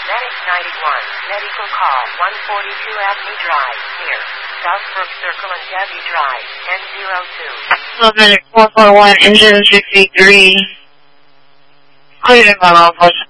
Medic 91, medical call 142 Avenue Drive, near Southbrook Circle and Debbie Drive, 1002. Medic 441, engine 63. Cleared by law enforcement.